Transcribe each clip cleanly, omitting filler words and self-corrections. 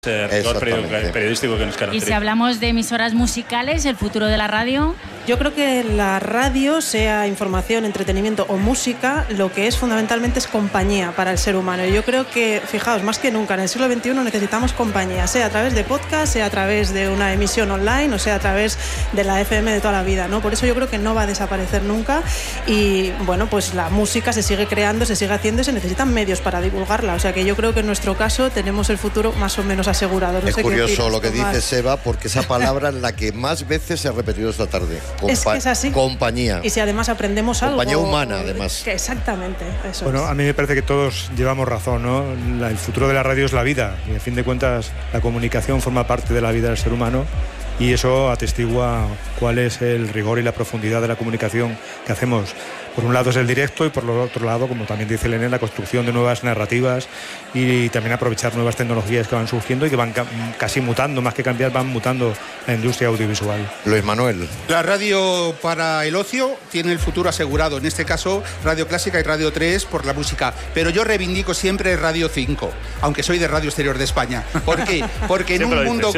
rigor periodístico que nos caracteriza. Y si hablamos de emisoras musicales, el futuro de la radio. Yo creo que la radio, sea información, entretenimiento o música, lo que es fundamentalmente es compañía para el ser humano. Y yo creo que, fijaos, más que nunca en el siglo XXI necesitamos compañía, sea a través de podcast, sea a través de una emisión online o sea a través de la FM de toda la vida, ¿no? Por eso yo creo que no va a desaparecer nunca y, bueno, pues la música se sigue creando, se sigue haciendo y se necesitan medios para divulgarla. O sea que yo creo que en nuestro caso tenemos el futuro más o menos asegurado. No es sé curioso lo que dice Seba, porque esa palabra es la que más veces se ha repetido esta tarde. Es que es así. Compañía. Y si además aprendemos algo. Compañía humana, además. Que exactamente, eso. Bueno, a mí me parece que todos llevamos razón, ¿no? El futuro de la radio es la vida y, a fin de cuentas, la comunicación forma parte de la vida del ser humano y eso atestigua cuál es el rigor y la profundidad de la comunicación que hacemos. Por un lado es el directo y por el otro lado, como también dice Elena, la construcción de nuevas narrativas y también aprovechar nuevas tecnologías que van surgiendo y que van casi mutando, más que cambiar, van mutando la industria audiovisual. Luis Manuel. La radio para el ocio tiene el futuro asegurado, en este caso Radio Clásica y Radio 3 por la música, pero yo reivindico siempre Radio 5, aunque soy de Radio Exterior de España. ¿Por qué? Porque en un mundo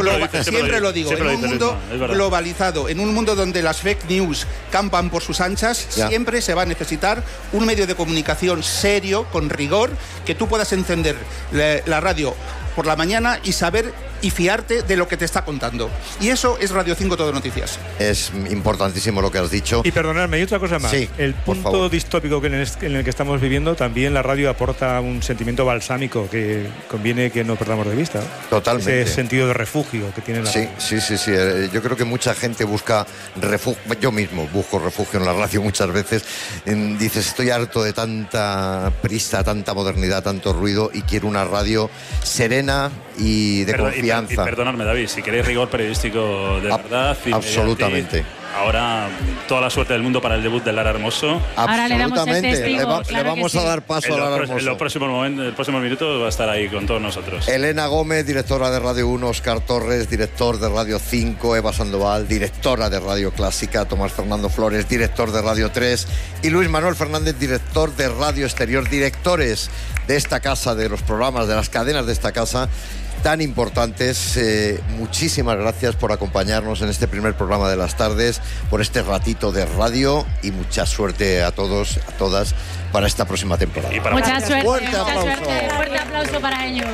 globalizado, en un mundo donde las fake news campan por sus anchas, siempre se va a necesitar un medio de comunicación serio, con rigor, que tú puedas encender la radio por la mañana y saber y fiarte de lo que te está contando. Y eso es Radio 5 Todo Noticias. Es importantísimo lo que has dicho. Y perdonadme, y otra cosa más. Sí, el punto distópico en el que estamos viviendo, también la radio aporta un sentimiento balsámico que conviene que no perdamos de vista. Totalmente. Ese sentido de refugio que tiene la radio. Sí. Yo creo que mucha gente busca refugio. Yo mismo busco refugio en la radio muchas veces. Dices, estoy harto de tanta prisa, tanta modernidad, tanto ruido y quiero una radio serena y de confianza. Y perdonadme, David, si queréis rigor periodístico de verdad. Absolutamente. Ahora, toda la suerte del mundo para el debut de Lara Hermoso. Ahora le damos el Absolutamente. testigo, Le vamos a dar paso a Lara Hermoso. En los próximos minutos va a estar ahí con todos nosotros. Elena Gómez, directora de Radio 1, Óscar Torres, director de Radio 5, Eva Sandoval, directora de Radio Clásica, Tomás Fernando Flores, director de Radio 3 y Luis Manuel Fernández, director de Radio Exterior, directores de esta casa, de los programas, de las cadenas de esta casa tan importantes. Muchísimas gracias por acompañarnos en este primer programa de las tardes, por este ratito de radio y mucha suerte a todos, a todas para esta próxima temporada. Mucha suerte, fuerte aplauso para ellos.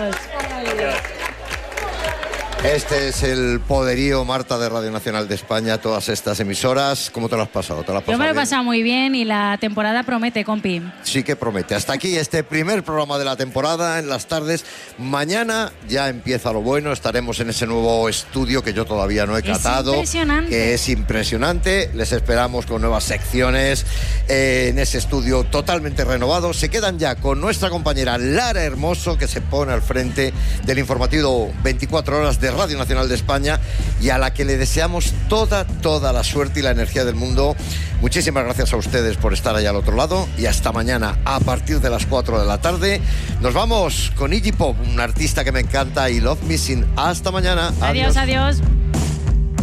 Este es el poderío, Marta, de Radio Nacional de España, todas estas emisoras. ¿Cómo te lo has pasado? Yo me lo he pasado muy bien y la temporada promete, compi. Sí que promete. Hasta aquí este primer programa de la temporada en las tardes. Mañana ya empieza lo bueno. Estaremos en ese nuevo estudio que yo todavía no he catado. Que es impresionante. Les esperamos con nuevas secciones en ese estudio totalmente renovado. Se quedan ya con nuestra compañera Lara Hermoso, que se pone al frente del informativo 24 horas de Radio Nacional de España y a la que le deseamos toda la suerte y la energía del mundo. Muchísimas gracias a ustedes por estar allá al otro lado y hasta mañana a partir de las 4 de la tarde. Nos vamos con Iggy Pop, un artista que me encanta, y Love Missing. Hasta mañana. Adiós.